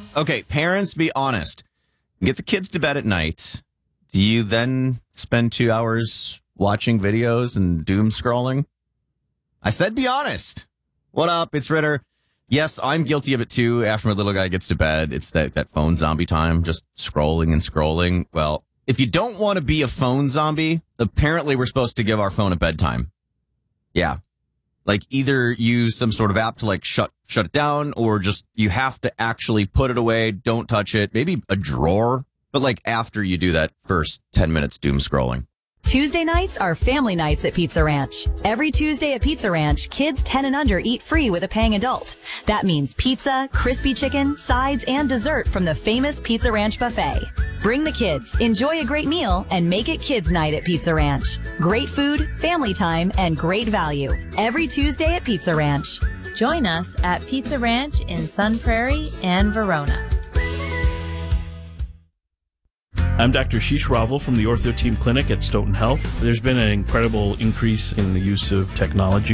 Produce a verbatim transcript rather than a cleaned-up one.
Okay, parents, be honest. Get the kids to bed at night. Do you then spend two hours watching videos and doom scrolling? I said be honest. What up? It's Ritter. Yes, I'm guilty of it too. After my little guy gets to bed, it's that, that phone zombie time, just scrolling and scrolling. Well, if you don't want to be a phone zombie, apparently we're supposed to give our phone a bedtime. Yeah. Like either use some sort of app to like shut shut it down, or just you have to actually put it away, don't touch it, maybe a drawer, but like after you do that first ten minutes doom scrolling. Tuesday nights are family nights at Pizza Ranch. Every Tuesday at Pizza Ranch, kids ten and under eat free with a paying adult. That means pizza, crispy chicken, sides, and dessert from the famous Pizza Ranch buffet. Bring the kids, enjoy a great meal, and make it kids' night at Pizza Ranch. Great food, family time, and great value. Every Tuesday at Pizza Ranch. Join us at Pizza Ranch in Sun Prairie and Verona. I'm Doctor Sheesh Ravel from the Ortho Team Clinic at Stoughton Health. There's been an incredible increase in the use of technology